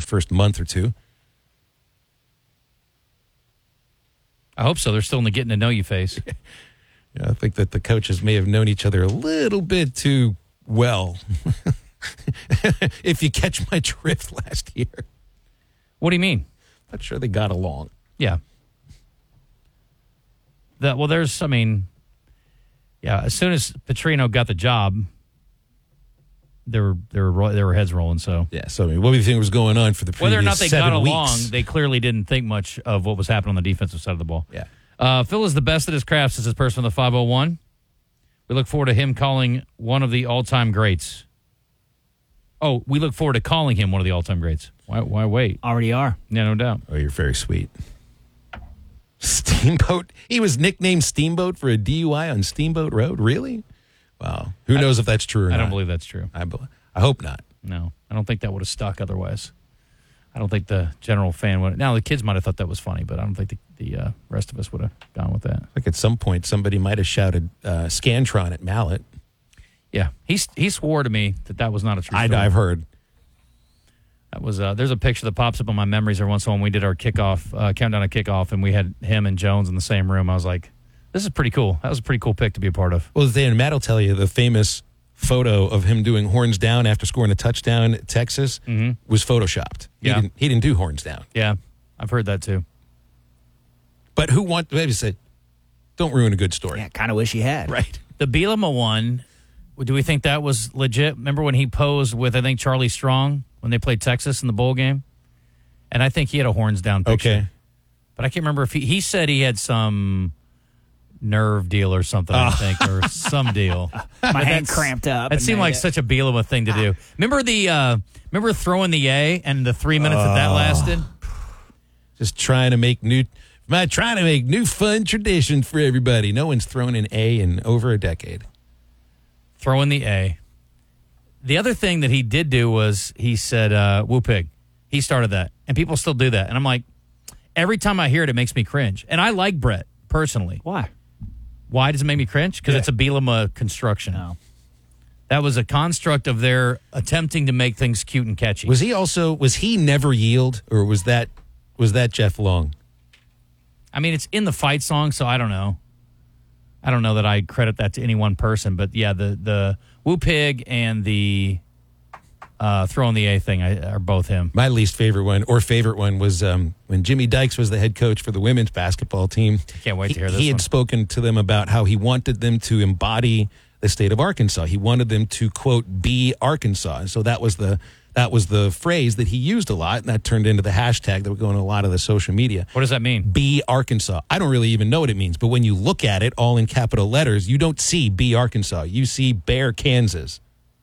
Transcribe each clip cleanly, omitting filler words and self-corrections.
the first month or two. I hope so. They're still in the getting to know you phase. Yeah, I think that the coaches may have known each other a little bit too well. If you catch my drift last year. What do you mean? Not sure they got along. Yeah. As soon as Petrino got the job, there were heads rolling. So yeah. So what do you think was going on for the previous whether or not they got 7 weeks? along, they clearly didn't think much of what was happening on the defensive side of the ball. Yeah. Phil is the best at his craft, says this person on the 501. We look forward to him calling one of the all-time greats. Oh, we look forward to calling him one of the all-time greats. Why wait? Already are. Yeah, no doubt. Oh, you're very sweet. Steamboat? He was nicknamed Steamboat for a DUI on Steamboat Road? Really? Wow. Who knows if that's true or not? I don't believe that's true. I hope not. No, I don't think that would have stuck otherwise. I don't think the general fan would. Now, the kids might have thought that was funny, but I don't think the rest of us would have gone with that. Like at some point, somebody might have shouted Scantron at Mallet. Yeah, he swore to me that was not a true story. I've heard. That was there's a picture that pops up on my memories every once in a while when we did our kickoff countdown of kickoff, and we had him and Jones in the same room. I was like, this is pretty cool. That was a pretty cool pick to be a part of. Well, Dan, Matt will tell you the famous photo of him doing horns down after scoring a touchdown at Texas was photoshopped. Yeah. He didn't do horns down. Yeah, I've heard that too. But maybe say, don't ruin a good story. Yeah, kind of wish he had. Right. The Bielema one, do we think that was legit? Remember when he posed with, I think, Charlie Strong when they played Texas in the bowl game? And I think he had a horns down picture. Okay. But I can't remember if he said he had some nerve deal or something, I think, or some deal. My hand cramped up. That seemed like such a Bielema thing to do. Remember throwing the A and the 3 minutes that lasted? Just trying to make new fun traditions for everybody. No one's thrown an A in over a decade. Throwing the A. The other thing that he did do was he said, woo pig. He started that. And people still do that. And I'm like, every time I hear it, it makes me cringe. And I like Brett, personally. Why? Why does it make me cringe? Because it's a Bielema construction. No. That was a construct of their attempting to make things cute and catchy. Was he never yield, or was that Jeff Long? I mean, it's in the fight song, so I don't know. I don't know that I credit that to any one person, but yeah, the woo pig and the throwing the A thing are both him. My least favorite one, was when Jimmy Dykes was the head coach for the women's basketball team. Can't wait to hear this He had one. spoken to them about how he wanted them to embody the state of Arkansas. He wanted them to, quote, be Arkansas. And so that was the phrase that he used a lot, and that turned into the hashtag that would go on a lot of the social media. What does that mean? Be Arkansas. I don't really even know what it means, but when you look at it all in capital letters, you don't see Be Arkansas. You see Bear, Kansas.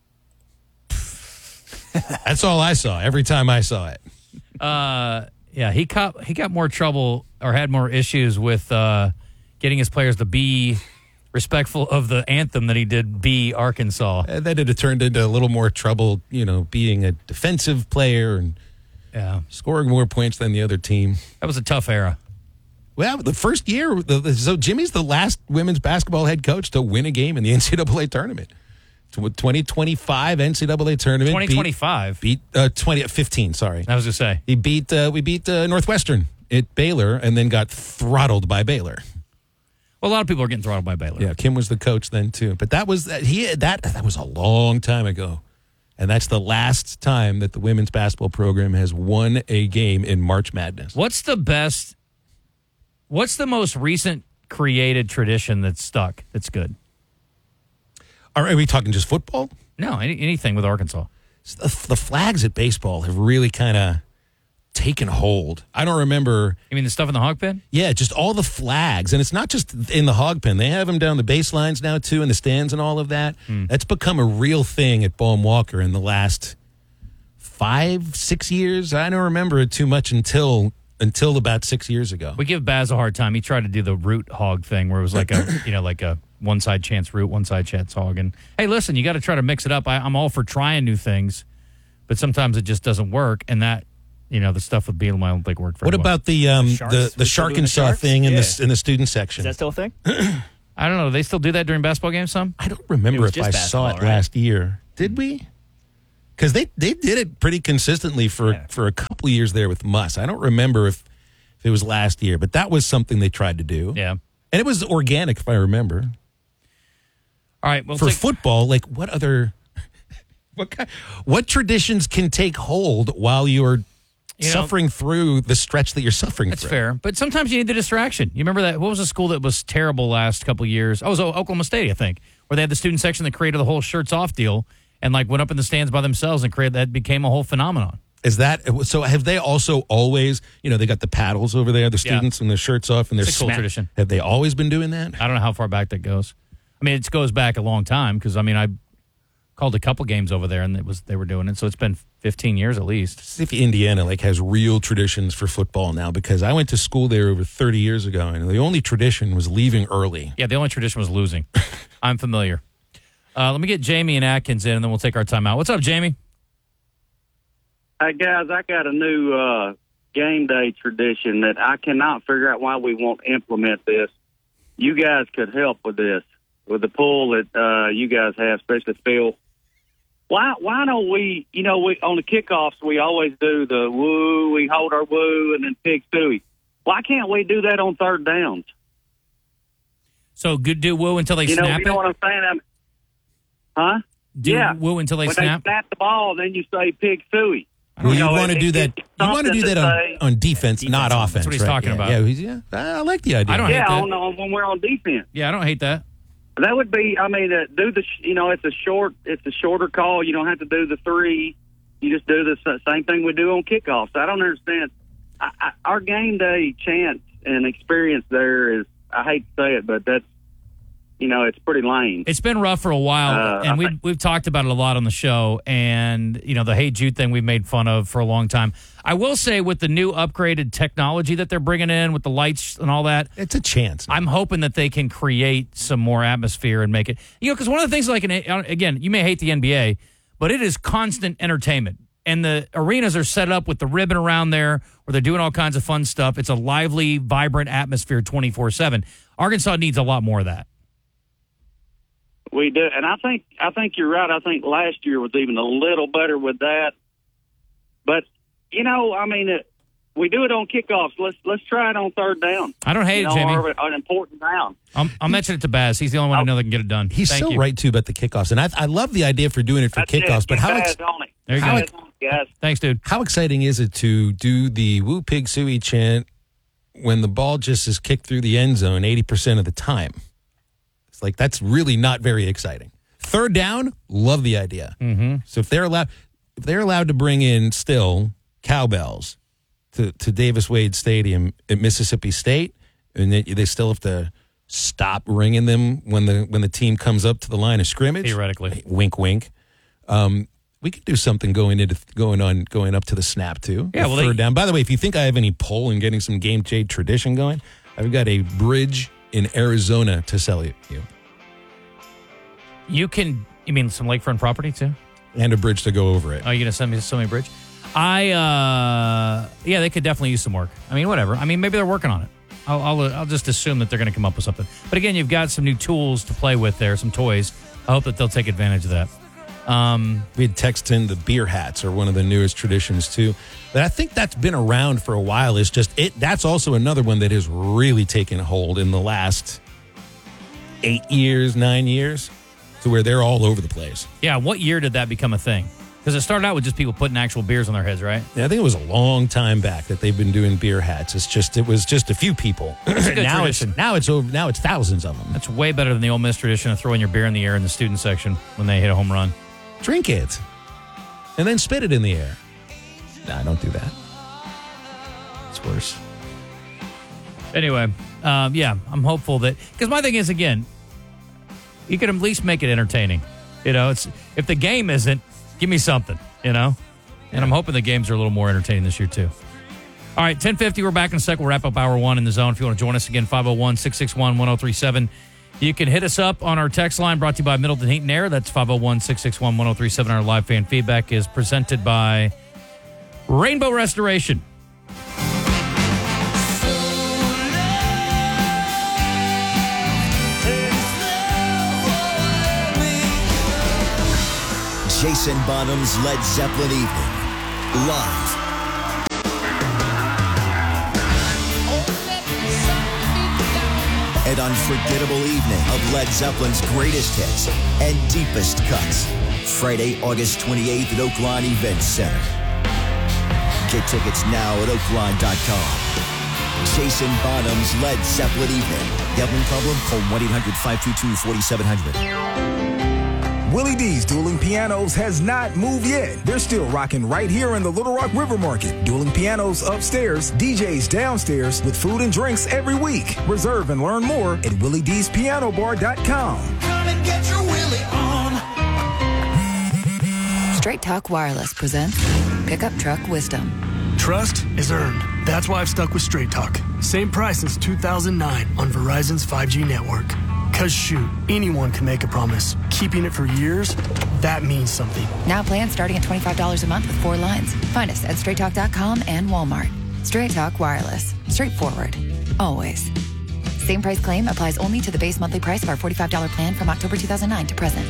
That's all I saw every time I saw it. Yeah, he got more trouble or had more issues with getting his players to be respectful of the anthem than he did Be Arkansas. And then it had turned into a little more trouble, being a defensive player and scoring more points than the other team. That was a tough era. Well, the first year, so Jimmy's the last women's basketball head coach to win a game in the NCAA tournament. 2025 NCAA tournament. 2025? Beat 2015, sorry. I was going to say. We beat Northwestern at Baylor and then got throttled by Baylor. Well, a lot of people are getting throttled by Baylor. Yeah, Kim was the coach then too. But that was a long time ago. And that's the last time that the women's basketball program has won a game in March Madness. What's the most recent created tradition that's stuck, that's good? Are we talking just football? No, anything with Arkansas. The flags at baseball have really kind of taken hold. I don't remember. You mean the stuff in the hog pen? Yeah, just all the flags. And it's not just in the hog pen. They have them down the baselines now, too, in the stands and all of that. That's become a real thing at Boehm Walker in the last 5-6 years. I don't remember it too much until about 6 years ago. We give Baz a hard time. He tried to do the root hog thing where it was like a one side chance root, one side chance hog. And hey, listen, you got to try to mix it up. I'm all for trying new things, but sometimes it just doesn't work. And that, the stuff with Bielema, I don't think worked very well. What about the Sharkensaw thing in the student section? Is that still a thing? I don't know. Do they still do that during basketball games some? I don't remember It was if I just saw it basketball, right? last year. Did we? Because they did it pretty consistently for a couple of years there with Muss. I don't remember if it was last year, but that was something they tried to do. Yeah. And it was organic, if I remember. All right. Well, for football, like what other what traditions can take hold while you're suffering through the stretch that you're suffering that's through? fair. But sometimes you need the distraction. You remember that? What was a school that was terrible last couple of years? Oh, it was Oklahoma State, I think, where they had the student section that created the whole shirts off deal and like went up in the stands by themselves and created that became a whole phenomenon. Is that so? Have they also always, they got the paddles over there, the students, and their shirts off, and their cool tradition. Have they always been doing that? I don't know how far back that goes. I mean, it goes back a long time because I called a couple games over there, and they were doing it. So it's been 15 years at least. See if Indiana has real traditions for football now, because I went to school there over 30 years ago, and the only tradition was leaving early. Yeah, the only tradition was losing. I'm familiar. Let me get Jamie and Atkins in, and then we'll take our time out. What's up, Jamie? Hey, guys, I got a new game day tradition that I cannot figure out why we won't implement this. You guys could help with this, with the pool that you guys have, especially Phil. Why don't we on the kickoffs, we always do the woo, we hold our woo, and then pig suey. Why can't we do that on third downs? So do woo until they snap You know it? what I'm saying? Huh? Do woo until they when snap? They snap the ball, then you say pig suey. Well, you want to do that. You want to do that on defense, not offense. That's what he's talking about. Yeah, I like the idea. I don't hate that. When we're on defense. Yeah, I don't hate that. That would be. I mean, do the. It's a shorter call. You don't have to do the three. You just do the same thing we do on kickoffs. I don't understand. Our game day chance and experience there is. I hate to say it, but that's. It's pretty lame. It's been rough for a while, and we've talked about it a lot on the show, and, the Hey Jude thing we've made fun of for a long time. I will say with the new upgraded technology that they're bringing in with the lights and all that. It's a chance. I'm hoping that they can create some more atmosphere and make it, because one of the things again, you may hate the NBA, but it is constant entertainment. And the arenas are set up with the ribbon around there where they're doing all kinds of fun stuff. It's a lively, vibrant atmosphere 24/7. Arkansas needs a lot more of that. We do, and I think you're right. I think last year was even a little better with that. But we do it on kickoffs. Let's try it on third down. I don't hate it, Jamie. Or an important down. I'll mention it to Baz. He's the only one I know that can get it done. He's so right too about the kickoffs, and I love the idea for doing it for kickoffs. But how there you go. Guys. Thanks, dude. How exciting is it to do the woo pig suey chant when the ball just is kicked through the end zone 80% of the time? Like, that's really not very exciting. Third down, love the idea. Mm-hmm. So if they're allowed to bring in still cowbells to Davis Wade Stadium at Mississippi State, and they still have to stop ringing them when the team comes up to the line of scrimmage. Theoretically, wink, wink. We could do something going up to the snap too. Yeah, third down. By the way, if you think I have any pull in getting some game day tradition going, I've got a bridge in Arizona to sell you. You mean some lakefront property too? And a bridge to go over it. Oh, you're going to send me a bridge? They could definitely use some work. I mean, whatever. I mean, maybe they're working on it. I'll just assume that they're going to come up with something. But again, you've got some new tools to play with there, some toys. I hope that they'll take advantage of that. We had texted in the beer hats are one of the newest traditions too. But I think that's been around for a while. It's just that's also another one that has really taken hold in the last 8 years, 9 years, to where they're all over the place. Yeah, what year did that become a thing? Because it started out with just people putting actual beers on their heads, right? Yeah, I think it was a long time back that they've been doing beer hats. It was just a few people. Now it's thousands of them. That's way better than the Ole Miss tradition of throwing your beer in the air in the student section when they hit a home run. Drink it, and then spit it in the air. Nah, don't do that. It's worse. Anyway, I'm hopeful that, because my thing is, again, you could at least make it entertaining. It's if the game isn't, give me something, And I'm hoping the games are a little more entertaining this year too. All right, 10:50. We're back in a sec. We'll wrap up hour one in the zone. If you want to join us again, 501-661-1037. You can hit us up on our text line brought to you by Middleton Heat and Air. That's 501-661-1037. Our live fan feedback is presented by Rainbow Restoration. Jason Bonham's Led Zeppelin Evening. Live. An unforgettable evening of Led Zeppelin's greatest hits and deepest cuts. Friday, August 28th at Oakline Event Center. Get tickets now at oakline.com. Jason Bonham's Led Zeppelin Evening. Gambling problem? Call 1-800-522-4700. Willie D's Dueling Pianos has not moved yet. They're still rocking right here in the Little Rock River Market. Dueling Pianos upstairs, DJs downstairs with food and drinks every week. Reserve and learn more at WillieD'sPianoBar.com. Come and get your Willie on. Straight Talk Wireless presents Pickup Truck Wisdom. Trust is earned. That's why I've stuck with Straight Talk. Same price since 2009 on Verizon's 5G network. Because shoot, anyone can make a promise. Keeping it for years, that means something. Now plans starting at $25 a month with 4 lines. Find us at straighttalk.com and Walmart. Straight Talk Wireless. Straightforward. Always. Same price claim applies only to the base monthly price of our $45 plan from October 2009 to present.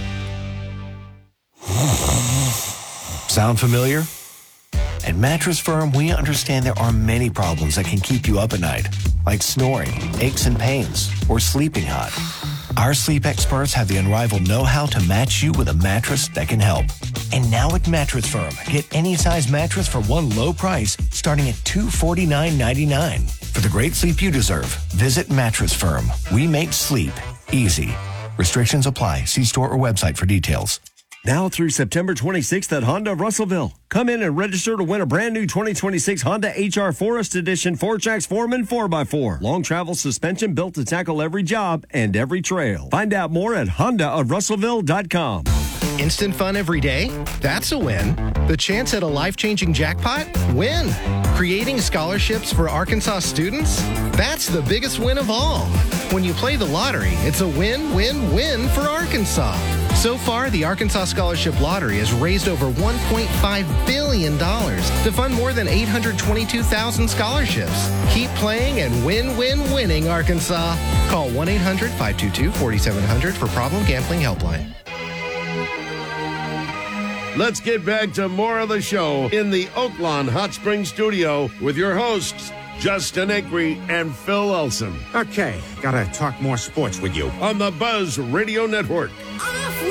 Sound familiar? At Mattress Firm, we understand there are many problems that can keep you up at night, like snoring, aches and pains, or sleeping hot. Our sleep experts have the unrivaled know-how to match you with a mattress that can help. And now at Mattress Firm, get any size mattress for one low price starting at $249.99. For the great sleep you deserve, visit Mattress Firm. We make sleep easy. Restrictions apply. See store or website for details. Now through September 26th at Honda Russellville. Come in and register to win a brand new 2026 Honda HR Forest Edition 4Trax Foreman 4x4. Long travel suspension built to tackle every job and every trail. Find out more at HondaofRussellville.com. Instant fun every day? That's a win. The chance at a life-changing jackpot? Win. Creating scholarships for Arkansas students? That's the biggest win of all. When you play the lottery, it's a win-win-win for Arkansas. So far, the Arkansas Scholarship Lottery has raised over $1.5 billion to fund more than 822,000 scholarships. Keep playing and winning, Arkansas. Call 1-800-522-4700 for Problem Gambling Helpline. Let's get back to more of the show in the Oaklawn Hot Springs studio with your hosts, Justin Acree and Phil Elson. Okay, gotta talk more sports with you. On the Buzz Radio Network.